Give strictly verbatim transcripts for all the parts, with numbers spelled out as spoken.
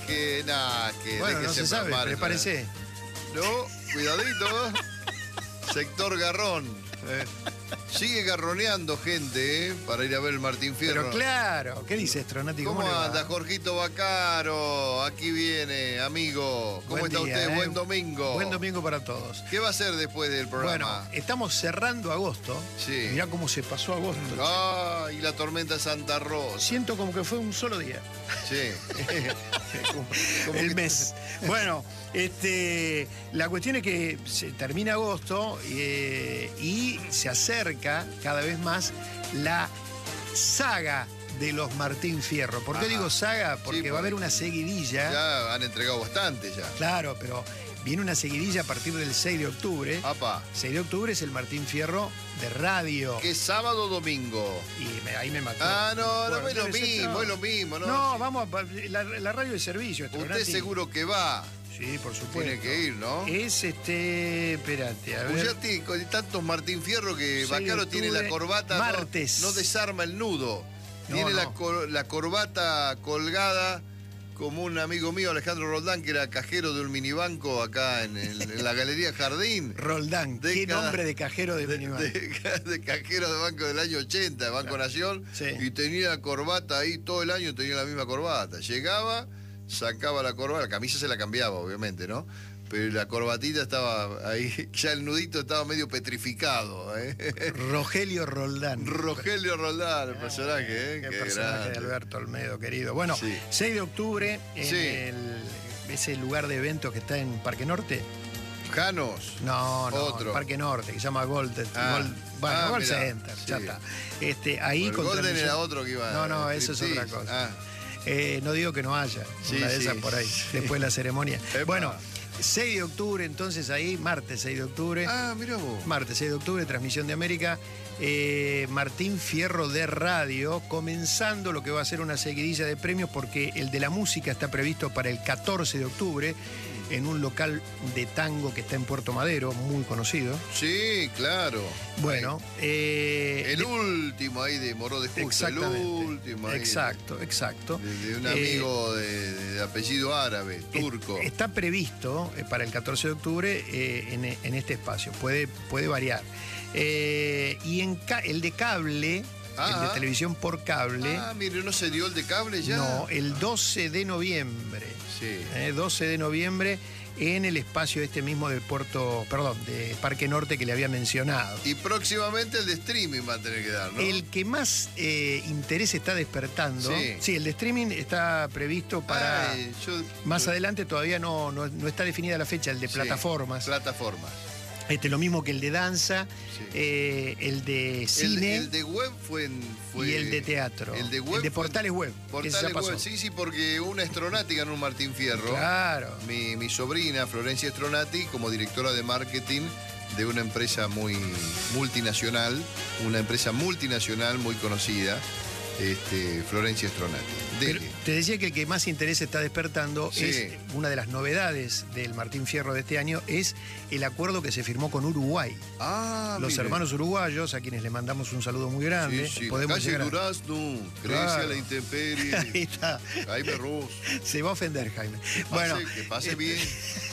que nada, que Bueno, no se sabe, margen. prepárese. No, cuidadito. Sector Garrón. Eh. Sigue garroneando gente, ¿eh? Para ir a ver el Martín Fierro. Pero claro, ¿qué dice Stronati? ¿Cómo, ¿Cómo, le va? anda, Jorgito Bacaro? Aquí viene, amigo. ¿Cómo Buen está día, usted? ¿eh? Buen domingo. Buen domingo para todos. ¿Qué va a hacer después del programa? Bueno, estamos cerrando agosto. Sí. Mirá cómo se pasó agosto. Ah, y la tormenta Santa Rosa. Siento como que fue un solo día. Sí. Como- como El que- mes. Bueno, este, la cuestión es que se termina agosto eh, y se acerca cada vez más la saga de los Martín Fierro. ¿Por qué Ajá. digo saga? Porque Sí, va a haber porque una seguidilla. Ya han entregado bastante ya. Claro, pero viene una seguidilla a partir del seis de octubre. Apa, seis de octubre es el Martín Fierro de radio. ¿qué sábado o domingo? Y me- ahí me mató. Ah, no, no Bueno, es lo debe ser que mismo, no. es lo mismo, ¿no? No, vamos a la, la radio de servicio. Usted Stronati. seguro que va. Sí, por supuesto. Tiene que ir, ¿no? Es este. Espérate, a ver. Pues ya tiene con tantos Martín Fierro que seis de Bacaro tiene la octubre, corbata. martes. No, no desarma el nudo. No, tiene La, no. cor- la corbata colgada como un amigo mío, Alejandro Roldán, que era cajero de un minibanco acá en, el- en la Galería Jardín. Roldán, qué Década nombre de cajero de, De, minibanco. de- de cajero de banco del año ochenta, de Banco Nación, Sí. y tenía la corbata ahí, todo el año tenía la misma corbata. Llegaba, sacaba la corbata, la camisa se la cambiaba, obviamente, ¿no? Pero la corbatita estaba ahí, ya el nudito estaba medio petrificado, ¿eh? Rogelio Roldán. Rogelio Roldán, el personaje, ¿eh? Qué Qué personaje grande. de Alberto Olmedo, querido. Bueno, Sí. seis de octubre en Sí. el, ese lugar de eventos que está en Parque Norte. Janos. No, no, Otro. en Parque Norte, que se llama Gold, Ah. Gold- bueno, Ah, Gold mirá, Center, ya sí. está. Este, ahí El con Golden transmisión- era otro que iba. No, no, eso es sí, otra cosa. ah, Eh, no digo que no haya Sí, una de sí, esas por ahí, sí. después de la ceremonia. Epa. Bueno, seis de octubre, entonces ahí, martes seis de octubre. ah, mirá vos. Martes seis de octubre, transmisión de América. eh, Martín Fierro de radio, comenzando lo que va a ser una seguidilla de premios, porque el de la música está previsto para el catorce de octubre en un local de tango que está en Puerto Madero, muy conocido. Sí, claro. Bueno, eh, El de- último ahí de Moró de Justo, el exactamente. último ahí. Exacto, exacto. De, de un Eh, amigo de, de apellido árabe, turco. Es- Está previsto eh, para el catorce de octubre eh, en, en este espacio. Puede, puede variar. Eh, y en ca- el de cable, Ah, el de ah. televisión por cable, Ah, mire, ¿no se dio el de cable ya? no, el doce de noviembre. Sí. eh, doce de noviembre en el espacio este mismo de Puerto, perdón, de Parque Norte que le había mencionado. Y próximamente el de streaming va a tener que dar, ¿no? El que más eh, interés está despertando, Sí. el de streaming está previsto para Ay, yo- más adelante, todavía no, no, no está definida la fecha, el de Sí, plataformas. Plataformas. Este, lo mismo que el de danza, Sí. eh, el de El, cine el de web fue, en, fue- y el de teatro. El de web. El de fue- portales web. que ese Portales ya pasó. web, sí, sí, porque una Stronati ganó un Martín Fierro. Claro. Mi, mi sobrina, Florencia Stronati, como directora de marketing de una empresa muy multinacional, una empresa multinacional muy conocida, este, Florencia Stronati. Pero Dele. te decía que el que más interés está despertando Sí. es una de las novedades del Martín Fierro de este año, es el acuerdo que se firmó con Uruguay. Ah, Los mire. hermanos uruguayos, a quienes le mandamos un saludo muy grande. Sí, sí, Podemos calle llegar a- Durazno, crece Claro. a la intemperie. Ahí está. Jaime Ross. Se va a ofender, Jaime. Pase- Bueno, que pase eh, bien,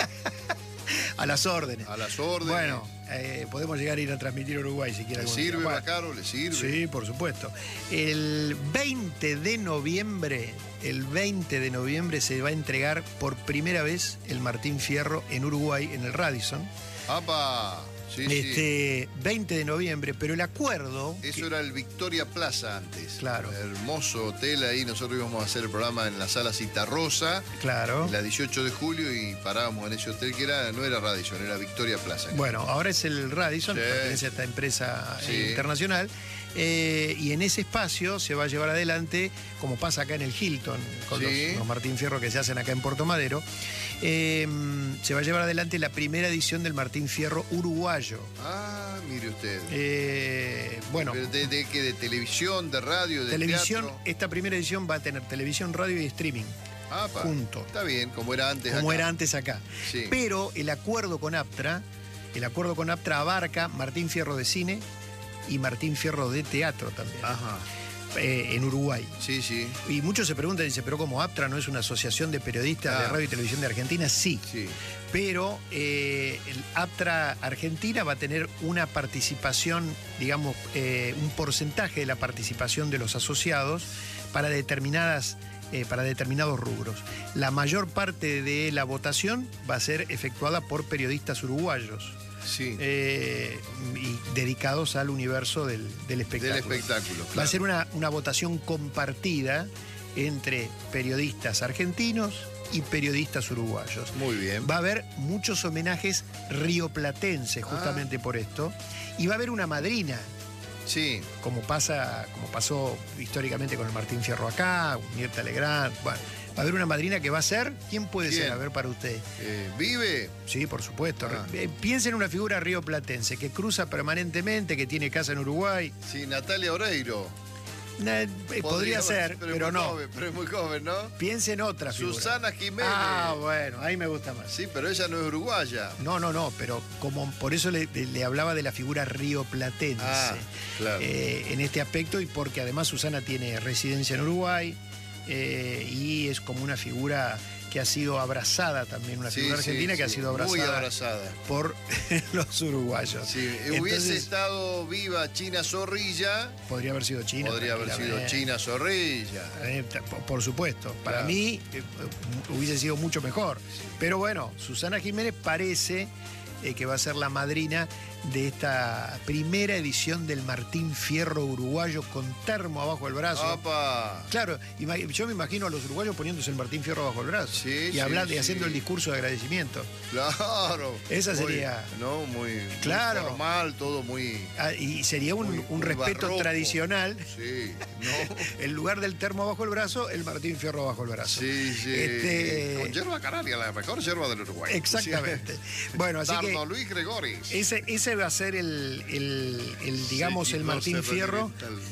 a las órdenes. a las órdenes. Bueno, eh, podemos llegar a ir a transmitir a Uruguay si quiere. ¿Le algún sirve, día. Bueno, Bacaro? ¿Le sirve? Sí, por supuesto. El veinte de noviembre, el veinte de noviembre se va a entregar por primera vez el Martín Fierro en Uruguay, en el Radisson. ¡Apa! Sí, sí. Este veinte de noviembre, pero el acuerdo. Eso que- era el Victoria Plaza antes. Claro. Hermoso hotel ahí. Nosotros íbamos a hacer el programa en la sala Citarrosa, Claro. la dieciocho de julio, y parábamos en ese hotel que era, no era Radisson, era Victoria Plaza. Bueno, ahora es el Radisson, Sí. pertenece a esta empresa Sí. eh, internacional. eh, y en ese espacio se va a llevar adelante, como pasa acá en el Hilton, con Sí. los, los Martín Fierro que se hacen acá en Puerto Madero, eh, se va a llevar adelante la primera edición del Martín Fierro uruguayo. Ah, mire usted. Eh, bueno, Pero ¿De, de qué? ¿De televisión, de radio, de televisión, teatro? esta primera edición va a tener televisión, radio y streaming, Apa, junto. Está bien, como era antes como acá. era antes acá. Sí. Pero el acuerdo con Aptra, el acuerdo con Aptra abarca Martín Fierro de cine y Martín Fierro de teatro también. Ajá. eh, en Uruguay. Sí, sí. Y muchos se preguntan, dice, ¿pero cómo APTRA no es una asociación de periodistas Ah. de radio y televisión de Argentina? Sí. Sí. Pero eh, el APTRA Argentina va a tener una participación, digamos, eh, un porcentaje de la participación de los asociados para determinadas, eh, para determinados rubros. La mayor parte de la votación va a ser efectuada por periodistas uruguayos. Sí. Eh, y dedicados al universo del, del espectáculo. Del espectáculo, Va a claro. ser una, una votación compartida entre periodistas argentinos y periodistas uruguayos. Muy bien. Va a haber muchos homenajes rioplatenses justamente por esto, y va a haber una madrina, Sí. como pasa, como pasó históricamente con el Martín Fierro acá, Mirta Legrand. Bueno, va a haber una madrina que va a ser, ¿quién puede ¿Quién? ser? A ver, para usted. Eh, ¿Vive? Sí, por supuesto. Ah. Eh, Piensa en una figura rioplatense que cruza permanentemente, que tiene casa en Uruguay. Sí, Natalia Oreiro. Na- eh, podría, ser, es pero muy no. joven, pero es muy joven, ¿no? Piense en otra figura. Susana Jiménez. Ah, bueno, ahí me gusta más. Sí, pero ella no es uruguaya. No, no, no, pero como por eso le, le hablaba de la figura rioplatense. Ah, claro. eh, en este aspecto, y porque además Susana tiene residencia en Uruguay eh, y es como una figura que ha sido abrazada también, una Sí, figura sí, argentina que ha sí, sido abrazada, Muy abrazada. por los uruguayos. Sí, Entonces, hubiese estado viva China Zorrilla, podría haber sido China. podría haber sido tranquilamente. China Zorrilla. Eh, por- Por supuesto, para Claro. mí eh, hubiese sido mucho mejor. Pero bueno, Susana Jiménez parece eh, que va a ser la madrina de esta primera edición del Martín Fierro uruguayo con termo abajo del brazo. ¡Apa! Claro, ima- yo me imagino a los uruguayos poniéndose el Martín Fierro bajo el brazo Sí, y sí, hablando y sí. haciendo el discurso de agradecimiento. Claro. Esa Muy- sería- No, muy, muy Claro. formal, todo muy. Ah, y sería un, Muy- un muy respeto barroco. tradicional. Sí, ¿no? En lugar del termo bajo el brazo, el Martín Fierro bajo el brazo. Sí, sí. Este- Con yerba canaria, la mejor yerba del Uruguay. Exactamente. Bueno, así que Dardo Luis Gregoris. ese, ese va a ser el, el- el, digamos, Sí, el y no Martín se Fierro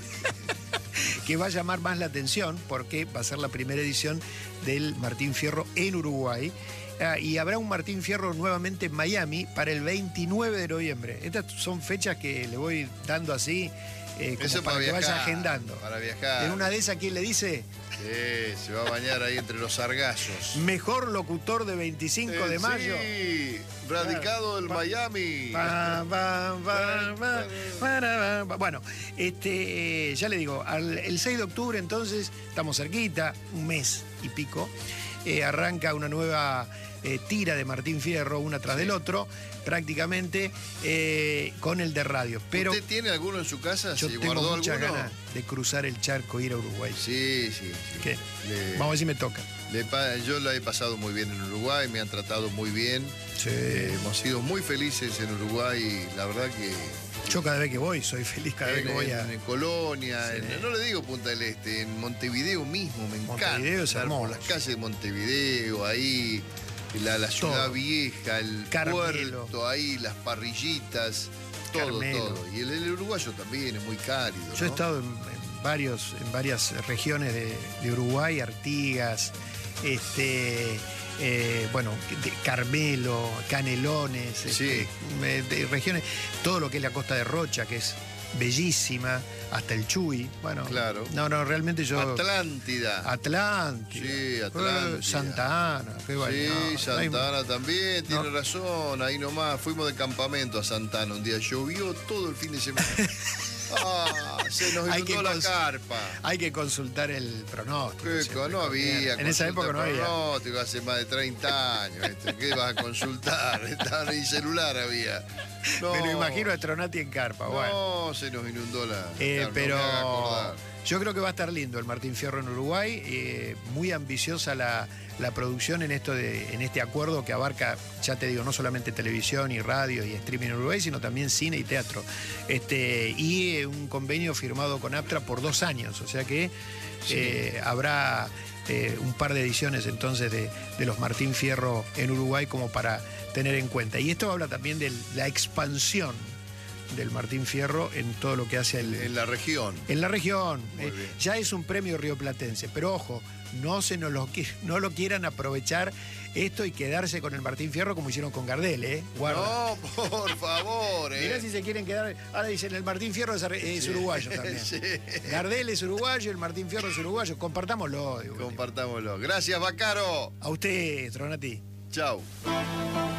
revienta que va a llamar más la atención porque va a ser la primera edición del Martín Fierro en Uruguay. Ah, y habrá un Martín Fierro nuevamente en Miami para el veintinueve de noviembre. Estas son fechas que le voy dando así eh, el- como Eso para, para que viajar. vaya agendando. Para viajar. En una de esas, ¿quién le dice? Sí, se va a bañar ahí entre los sargazos. Mejor locutor de veinticinco de Eh, mayo. Sí, radicado en Pa- Miami. Pa, pa, pa, pa, para, pa. Bueno, este, eh, ya le digo, al- el seis de octubre entonces, estamos cerquita, un mes y pico, eh, arranca una nueva eh, tira de Martín Fierro, una tras del otro, prácticamente eh, con el de radio. Pero ¿Usted tiene alguno en su casa? yo ¿Se tengo guardó muchas alguno? ganas de cruzar el charco e ir a Uruguay. Sí, sí, sí. ¿Qué? Le- Vamos a ver si me toca. le pa- yo la he pasado muy bien en Uruguay, me han tratado muy bien. Sí. Eh, hemos sido muy felices en Uruguay y la verdad que Yo cada vez que voy, soy feliz cada vez en, que voy a... en- en Colonia, Sí. en- no le digo Punta del Este, en Montevideo mismo, me encanta. Montevideo es estar por hermoso. las calles de Montevideo, ahí, la, la ciudad Todo. vieja, el Carmelo. puerto, ahí, las parrillitas, todo, Carmelo. todo. Y el, el uruguayo también es muy cálido. Yo he ¿no? estado en, en varios, en varias regiones de, de Uruguay, Artigas, este, eh, bueno, de Carmelo, Canelones, este, me- de regiones, todo lo que es la costa de Rocha, que es bellísima, hasta el Chuy. Bueno, Claro. no, no, realmente yo. Atlántida. Atlántida. Sí, Atlántida. Eh, Santa Ana, qué bueno. Sí, no, no hay- Santa Ana también, tiene no. razón, ahí nomás, fuimos de campamento a Santa Ana un día, llovió todo el fin de semana. Ah, se nos Hay que inundó la cons- carpa. Hay que consultar el pronóstico. Qué siempre co- no había. En esa época no había. pronóstico, hace más de treinta años. ¿viste? ¿Qué vas a consultar? Estaba ni celular había. No, Me lo imagino a Tronati en carpa, bueno. No, se nos inundó la. Eh, carpa, no me haga pero acordar. yo creo que va a estar lindo el Martín Fierro en Uruguay, eh, muy ambiciosa la, la producción en esto de, en este acuerdo que abarca, ya te digo, no solamente televisión y radio y streaming en Uruguay, sino también cine y teatro. Este, y eh, un convenio firmado con APTRA por dos años, o sea que eh, habrá eh, un par de ediciones entonces de, de los Martín Fierro en Uruguay como para tener en cuenta. Y esto habla también de la expansión del Martín Fierro en todo lo que hace el, En la región. en la región. Muy Eh, bien. ya es un premio rioplatense, pero ojo, no se nos lo, qui- no lo quieran aprovechar esto y quedarse con el Martín Fierro como hicieron con Gardel, ¿eh? Guarda. No, por favor. Eh. Mirá si se quieren quedar. Ahora dicen el Martín Fierro es, ar- es Sí, uruguayo también. sí. Gardel es uruguayo, el Martín Fierro es uruguayo. Compartámoslo. de última. Compartámoslo. Gracias, Bacaro. A usted, Tronati. Chau.